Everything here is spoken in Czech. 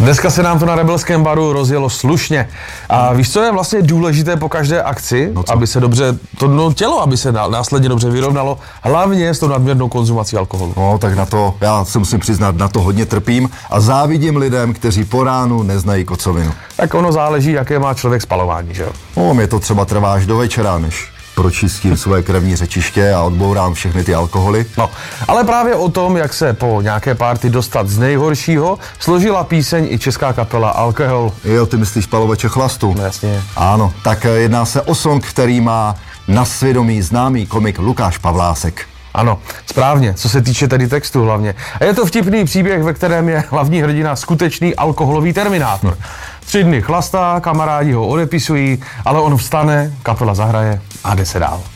Dneska se nám to na Rebelském baru rozjelo slušně. A víš, co je vlastně důležité po každé akci? No aby se dobře, tělo, aby se následně dobře vyrovnalo, hlavně s tou nadměrnou konzumací alkoholu. No, tak na to, já se musím přiznat, na to hodně trpím a závidím lidem, kteří po ránu neznají kocovinu. Tak ono záleží, jaké má člověk spalování, že jo? No, mě to třeba trvá až do večera, než pročistím svoje krevní řečiště a odbourám všechny ty alkoholy. No, ale právě o tom, jak se po nějaké party dostat z nejhoršího, složila píseň i česká kapela Alkohol. Jo, ty myslíš Palovače chlastu? No, jasně. Ano, tak jedná se o song, který má na svědomí známý komik Lukáš Pavlásek. Ano, správně, co se týče tedy textu hlavně. A je to vtipný příběh, ve kterém je hlavní hrdina skutečný alkoholový terminátor. 3 dny chlastá, kamarádi ho odepisují, ale on vstane, kapela zahraje a jde se dál.